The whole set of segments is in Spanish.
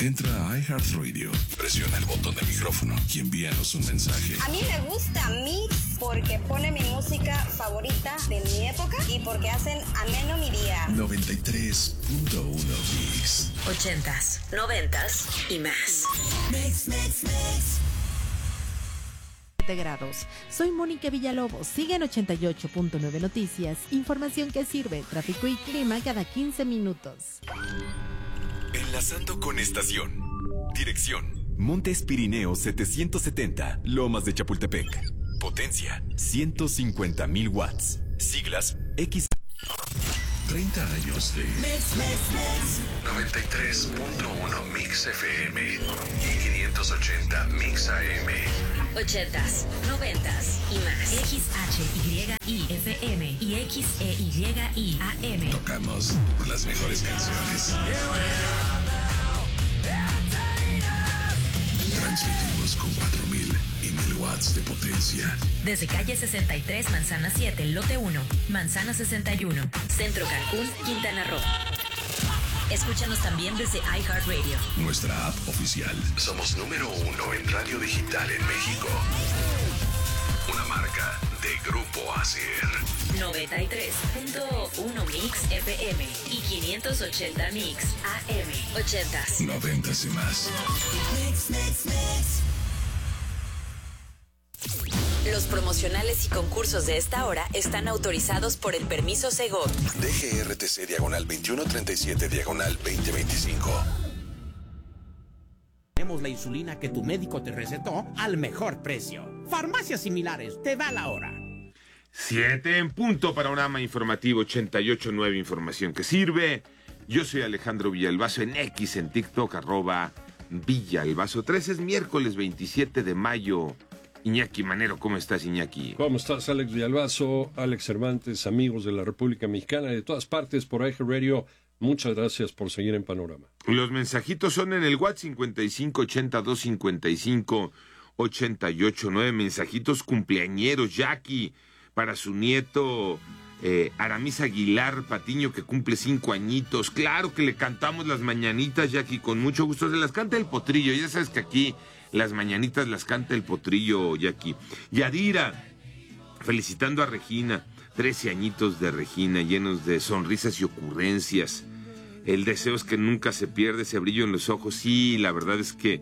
Entra a iHeartRadio, presiona el botón de micrófono y envíanos un mensaje. A mí me gusta Mix porque pone mi música favorita de mi época y porque hacen ameno mi día. 93.1 Mix. 80s, 90s y más. Mix. Grados. Soy Mónica Villalobos. Sigue en 88.9 Noticias. Información que sirve, tráfico y clima cada 15 minutos. Enlazando con estación. Dirección: Montes Pirineos 770, Lomas de Chapultepec. Potencia: 150,000 watts. Siglas: X. 30 años de Mix. 93.1 Mix FM y 580 Mix AM. 80s, 90s y más. XHYIFM y XEYIAM. Tocamos las mejores canciones. Transmitimos con 4,000 y 1,000 watts de potencia. Desde calle 63, Manzana 7, lote 1, Manzana 61, Centro Cancún, Quintana Roo. Escúchanos también desde iHeartRadio. Nuestra app oficial. Somos número 1 en radio digital en México. Una marca de Grupo ASIR. 93.1 Mix FM y 580 Mix AM. 80s. 90s y más. Los promocionales y concursos de esta hora están autorizados por el permiso Segov. DGRTC /2137/2025. Tenemos la insulina que tu médico te recetó al mejor precio. Farmacias similares, te da la hora. 7 en punto, panorama informativo 88.9, información que sirve. Yo soy Alejandro Villalbazo en X, en TikTok, @Villalbazo 3. Es miércoles 27 de mayo. Iñaki Manero, ¿cómo estás, Iñaki? ¿Cómo estás, Alex Villalbazo, Alex Cervantes, amigos de la República Mexicana y de todas partes por iHeartRadio? Muchas gracias por seguir en Panorama. Los mensajitos son en el WhatsApp 5580-255-88.9. Mensajitos cumpleañeros, Jackie, para su nieto Aramis Aguilar Patiño, que cumple 5 añitos. Claro que le cantamos las mañanitas, Jackie, con mucho gusto. Se las canta el Potrillo, ya sabes que aquí las mañanitas las canta el Potrillo, Jackie. Yadira, felicitando a Regina, 13 añitos de Regina, llenos de sonrisas y ocurrencias. El deseo es que nunca se pierda ese brillo en los ojos. Sí, la verdad es que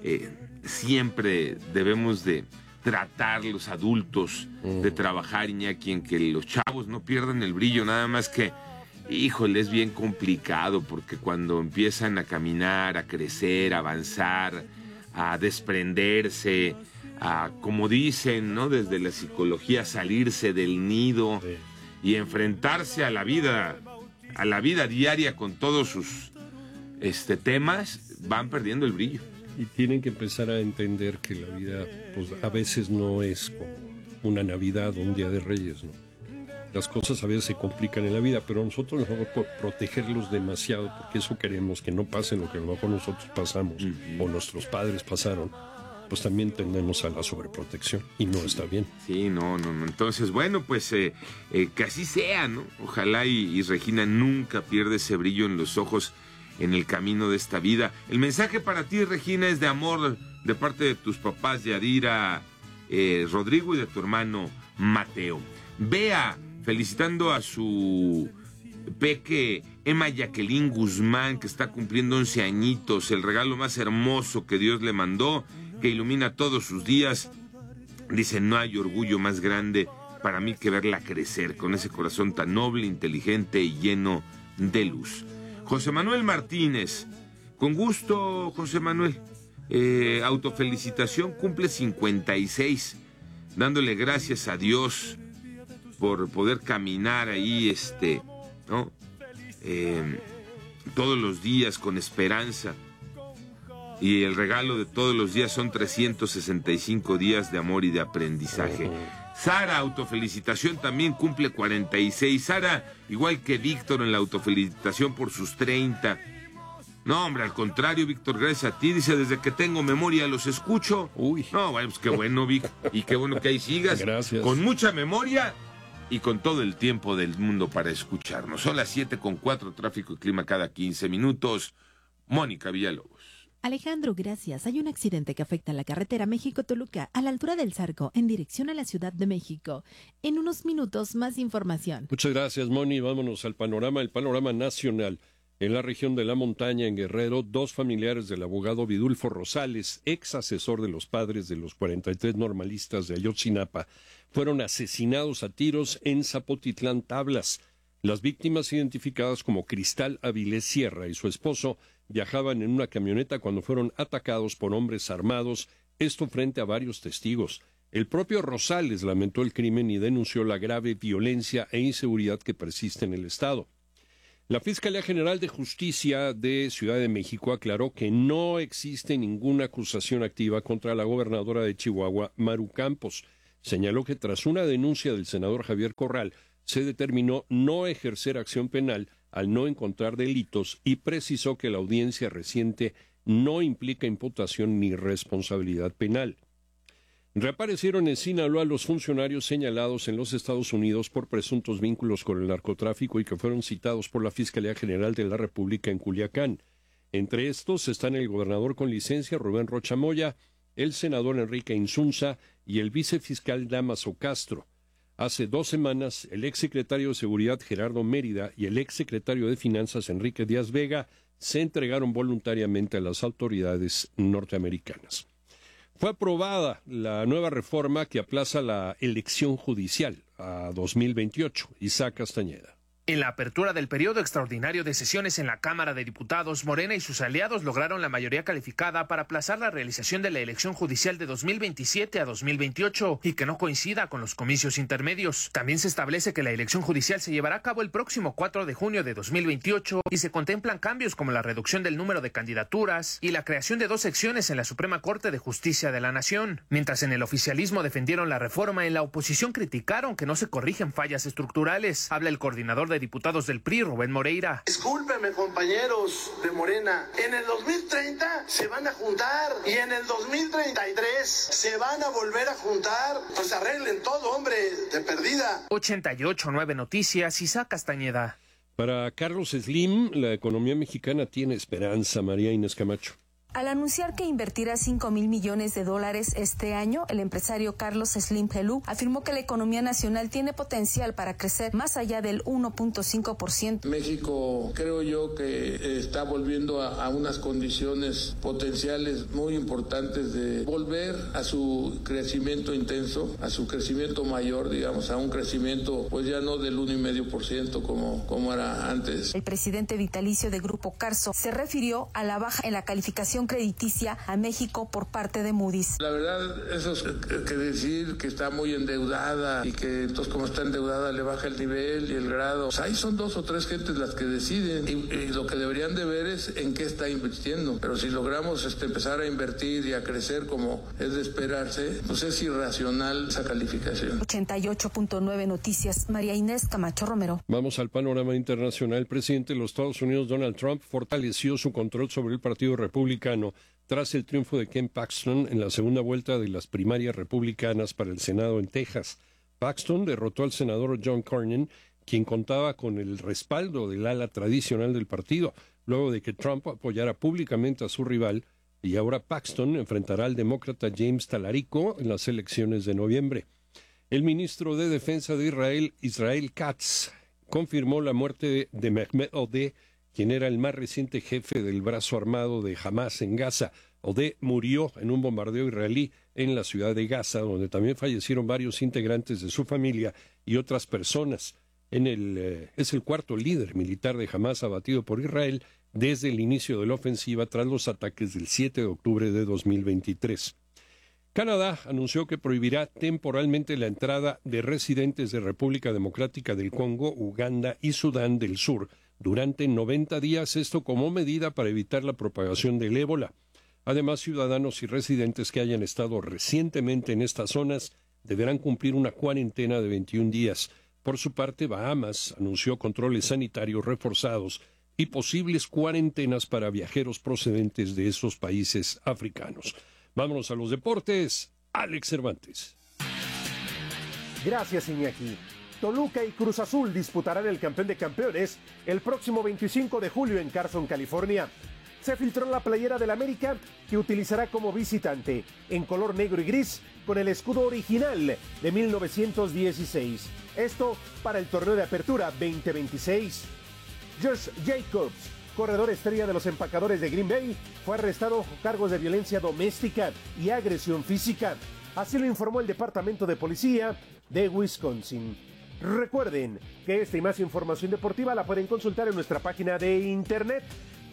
siempre debemos de tratar los adultos de trabajar, Iñaki, en que los chavos no pierdan el brillo, nada más que, híjole, es bien complicado, porque cuando empiezan a caminar, a crecer, a avanzar, a desprenderse, a, como dicen, ¿no?, desde la psicología, salirse del nido y enfrentarse a la vida diaria con todos sus temas, van perdiendo el brillo. Y tienen que empezar a entender que la vida, pues, a veces no es como una Navidad o un Día de Reyes, ¿no? Las cosas a veces se complican en la vida, pero nosotros no por protegerlos demasiado, porque eso queremos que no pase lo que a lo mejor nosotros pasamos o nuestros padres pasaron, pues también tendemos a la sobreprotección y no está bien. Sí, no. Entonces, bueno, pues que así sea, ¿no? Ojalá y Regina nunca pierda ese brillo en los ojos en el camino de esta vida. El mensaje para ti, Regina, es de amor de parte de tus papás, Yadira, Rodrigo, y de tu hermano Mateo. Bea, felicitando a su peque Emma Jacqueline Guzmán, que está cumpliendo 11 añitos, el regalo más hermoso que Dios le mandó, que ilumina todos sus días. Dice, no hay orgullo más grande para mí que verla crecer, con ese corazón tan noble, inteligente y lleno de luz. José Manuel Martínez, con gusto, José Manuel, autofelicitación, cumple 56, dándole gracias a Dios por poder caminar ahí, ¿no? Todos los días con esperanza. Y el regalo de todos los días son 365 días de amor y de aprendizaje. Sara, autofelicitación, también cumple 46. Sara, igual que Víctor en la autofelicitación por sus 30. No, hombre, al contrario, Víctor, gracias a ti. Dice, desde que tengo memoria los escucho. Uy. No, bueno, pues qué bueno, Vic. Y qué bueno que ahí sigas. Gracias. Con mucha memoria y con todo el tiempo del mundo para escucharnos. Son las 7:04, tráfico y clima cada 15 minutos. Mónica Villalobos. Alejandro, gracias. Hay un accidente que afecta a la carretera México-Toluca a la altura del Zarco en dirección a la Ciudad de México. En unos minutos más información. Muchas gracias, Moni. Vámonos al panorama, el panorama nacional. En la región de La Montaña, en Guerrero, 2 familiares del abogado Vidulfo Rosales, ex asesor de los padres de los 43 normalistas de Ayotzinapa, fueron asesinados a tiros en Zapotitlán, Tablas. Las víctimas, identificadas como Cristal Avilés Sierra y su esposo, viajaban en una camioneta cuando fueron atacados por hombres armados, esto frente a varios testigos. El propio Rosales lamentó el crimen y denunció la grave violencia e inseguridad que persiste en el estado. La Fiscalía General de Justicia de Ciudad de México aclaró que no existe ninguna acusación activa contra la gobernadora de Chihuahua, Maru Campos. Señaló que tras una denuncia del senador Javier Corral, se determinó no ejercer acción penal al no encontrar delitos y precisó que la audiencia reciente no implica imputación ni responsabilidad penal. Reaparecieron en Sinaloa los funcionarios señalados en los Estados Unidos por presuntos vínculos con el narcotráfico y que fueron citados por la Fiscalía General de la República en Culiacán. Entre estos están el gobernador con licencia Rubén Rocha Moya, el senador Enrique Insunza y el vicefiscal Dámaso Castro. Hace 2 semanas, el exsecretario de Seguridad Gerardo Mérida y el exsecretario de Finanzas Enrique Díaz Vega se entregaron voluntariamente a las autoridades norteamericanas. Fue aprobada la nueva reforma que aplaza la elección judicial a 2028. Isaac Castañeda. En la apertura del periodo extraordinario de sesiones en la Cámara de Diputados, Morena y sus aliados lograron la mayoría calificada para aplazar la realización de la elección judicial de 2027 a 2028 y que no coincida con los comicios intermedios. También se establece que la elección judicial se llevará a cabo el próximo 4 de junio de 2028 y se contemplan cambios como la reducción del número de candidaturas y la creación de 2 secciones en la Suprema Corte de Justicia de la Nación. Mientras en el oficialismo defendieron la reforma, en la oposición criticaron que no se corrigen fallas estructurales. Habla el coordinador de diputados del PRI, Rubén Moreira. Discúlpenme, compañeros de Morena, en el 2030 se van a juntar y en el 2033 se van a volver a juntar. Pues arreglen todo, hombre, de perdida. 88.9 Noticias, Isaac Castañeda. Para Carlos Slim, la economía mexicana tiene esperanza. María Inés Camacho. Al anunciar que invertirá $5,000 millones este año, el empresario Carlos Slim Helú afirmó que la economía nacional tiene potencial para crecer más allá del 1.5%. México, creo yo que está volviendo a unas condiciones potenciales muy importantes de volver a su crecimiento intenso, a su crecimiento mayor, digamos, a un crecimiento pues ya no del 1.5% como era antes. El presidente vitalicio de Grupo Carso se refirió a la baja en la calificación crediticia a México por parte de Moody's. La verdad, eso es que decir que está muy endeudada y que entonces como está endeudada le baja el nivel y el grado. Pues ahí son 2 o 3 gentes las que deciden y lo que deberían de ver es en qué está invirtiendo. Pero si logramos empezar a invertir y a crecer como es de esperarse, pues es irracional esa calificación. 88.9 Noticias, María Inés Camacho Romero. Vamos al panorama internacional. El presidente de los Estados Unidos, Donald Trump, fortaleció su control sobre el Partido Republicano tras el triunfo de Ken Paxton en la segunda vuelta de las primarias republicanas para el Senado en Texas. Paxton derrotó al senador John Cornyn, quien contaba con el respaldo del ala tradicional del partido, luego de que Trump apoyara públicamente a su rival, y ahora Paxton enfrentará al demócrata James Talarico en las elecciones de noviembre. El ministro de Defensa de Israel, Israel Katz, confirmó la muerte de Mehmet Odeh, quien era el más reciente jefe del brazo armado de Hamas en Gaza. Odeh murió en un bombardeo israelí en la ciudad de Gaza, donde también fallecieron varios integrantes de su familia y otras personas. Es el 4º líder militar de Hamas abatido por Israel desde el inicio de la ofensiva tras los ataques del 7 de octubre de 2023. Canadá anunció que prohibirá temporalmente la entrada de residentes de República Democrática del Congo, Uganda y Sudán del Sur durante 90 días, esto como medida para evitar la propagación del ébola. Además, ciudadanos y residentes que hayan estado recientemente en estas zonas deberán cumplir una cuarentena de 21 días. Por su parte, Bahamas anunció controles sanitarios reforzados y posibles cuarentenas para viajeros procedentes de esos países africanos. Vámonos a los deportes. Alex Cervantes. Gracias, Iñaki. Toluca y Cruz Azul disputarán el campeón de campeones el próximo 25 de julio en Carson, California. se filtró la playera del América que utilizará como visitante, en color negro y gris, con el escudo original de 1916. Esto para el torneo de apertura 2026. Josh Jacobs, corredor estrella de los Empacadores de Green Bay, fue arrestado bajo cargos de violencia doméstica y agresión física. Así lo informó el Departamento de Policía de Wisconsin. Recuerden que esta y más información deportiva la pueden consultar en nuestra página de internet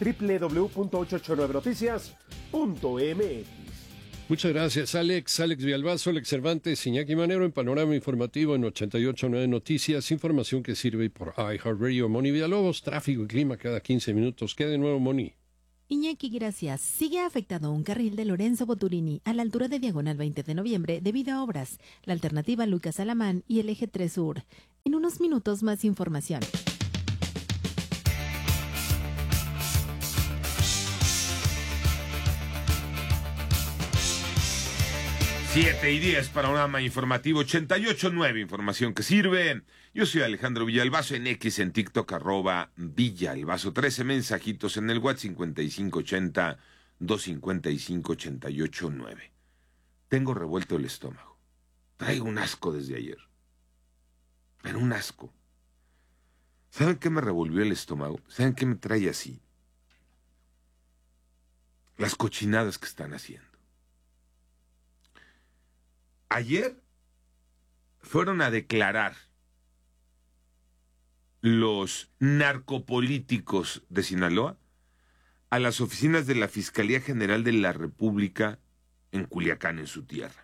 www.889noticias.mx. Muchas gracias, Alex Villalbazo, Alex Cervantes, Iñaki Manero en Panorama Informativo en 88.9 Noticias, información que sirve por iHeartRadio. Moni Villalobos, tráfico y clima cada 15 minutos. ¿Qué de nuevo, Moni? Iñaki, gracias. Sigue afectado un carril de Lorenzo Boturini a la altura de Diagonal 20 de Noviembre debido a obras. La alternativa Lucas Alamán y el Eje 3 Sur. En unos minutos más información. 7:10, Panorama Informativo 88.9, información que sirve. Yo soy Alejandro Villalbazo, en X, en TikTok, @Villalbazo. 13 mensajitos en el WhatsApp, 5580-255-88.9. Tengo revuelto el estómago. Traigo un asco desde ayer. Pero un asco. ¿Saben qué me revolvió el estómago? ¿Saben qué me trae así? Las cochinadas que están haciendo. Ayer fueron a declarar los narcopolíticos de Sinaloa a las oficinas de la Fiscalía General de la República en Culiacán, en su tierra.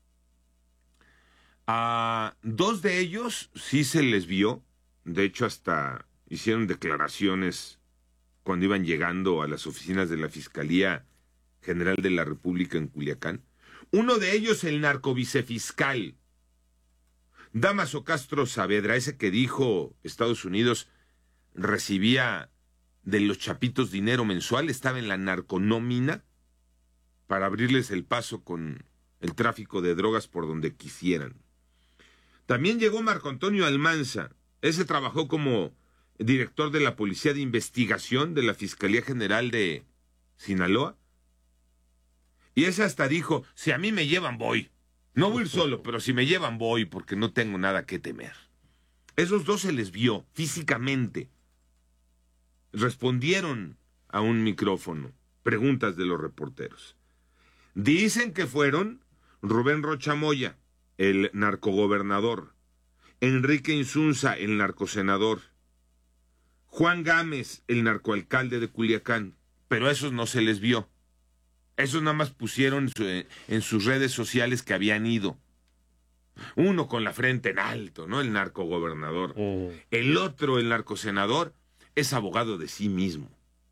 A 2 de ellos sí se les vio, de hecho hasta hicieron declaraciones cuando iban llegando a las oficinas de la Fiscalía General de la República en Culiacán. Uno de ellos, el narcovicefiscal Dámaso Castro Saavedra, ese que dijo Estados Unidos recibía de los chapitos dinero mensual, estaba en la narconómina para abrirles el paso con el tráfico de drogas por donde quisieran. También llegó Marco Antonio Almanza, ese trabajó como director de la Policía de Investigación de la Fiscalía General de Sinaloa. Y ese hasta dijo, si a mí me llevan voy. No voy a ir solo, pero si me llevan voy porque no tengo nada que temer. Esos dos se les vio físicamente. Respondieron a un micrófono preguntas de los reporteros. Dicen que fueron Rubén Rocha Moya, el narcogobernador, Enrique Insunza, el narcosenador, Juan Gámez, el narcoalcalde de Culiacán, pero a esos no se les vio. Esos nada más pusieron en sus redes sociales que habían ido. Uno con la frente en alto, ¿no? El narcogobernador. El otro, el narcosenador, es abogado de sí mismo.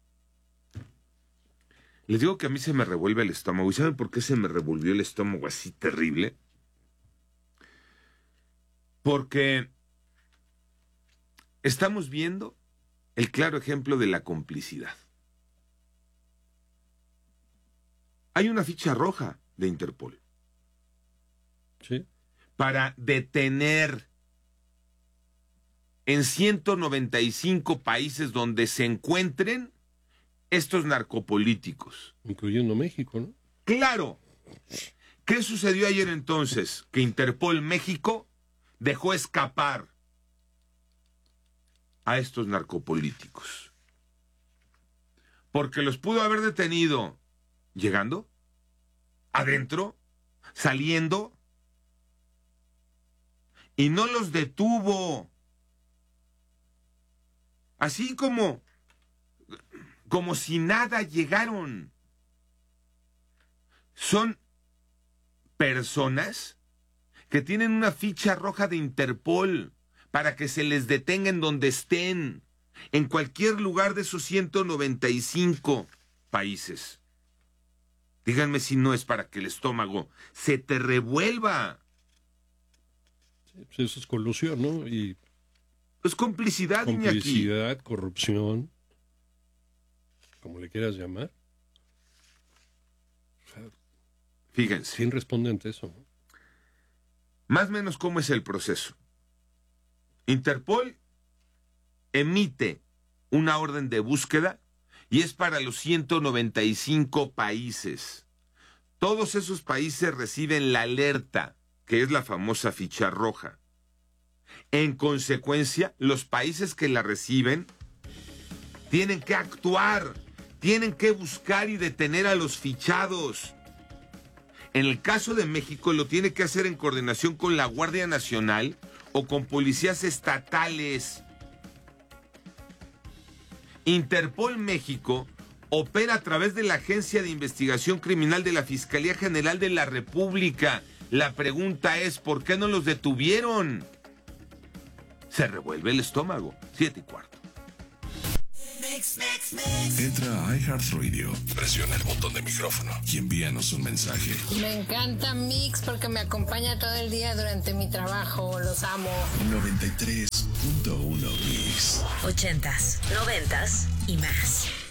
Les digo que a mí se me revuelve el estómago. ¿Y saben por qué se me revolvió el estómago así terrible? Porque estamos viendo el claro ejemplo de la complicidad. Hay una ficha roja de Interpol. Sí. Para detener en 195 países donde se encuentren estos narcopolíticos. Incluyendo México, ¿no? ¡Claro! ¿Qué sucedió ayer entonces? Que Interpol México dejó escapar a estos narcopolíticos. Porque los pudo haber detenido llegando, adentro, saliendo, y no los detuvo. Así como si nada llegaron. Son personas que tienen una ficha roja de Interpol para que se les detenga en donde estén, en cualquier lugar de esos 195 países. Díganme si no es para que el estómago se te revuelva. Sí, pues eso es colusión, ¿no? Y es complicidad, Iñaki. Complicidad, corrupción, como le quieras llamar. O sea, fíjense. ¿Quién responde ante eso? ¿No? Más o menos, ¿cómo es el proceso? Interpol emite una orden de búsqueda y es para los 195 países. Todos esos países reciben la alerta, que es la famosa ficha roja. En consecuencia, los países que la reciben tienen que actuar, tienen que buscar y detener a los fichados. En el caso de México lo tiene que hacer en coordinación con la Guardia Nacional o con policías estatales. Interpol México opera a través de la Agencia de Investigación Criminal de la Fiscalía General de la República. La pregunta es, ¿por qué no los detuvieron? Se revuelve el estómago. 7:15. Entra a iHeartRadio, presiona el botón de micrófono y envíanos un mensaje. Me encanta Mix porque me acompaña todo el día durante mi trabajo. Los amo. 93.1 Mix. 80s, 90s y más.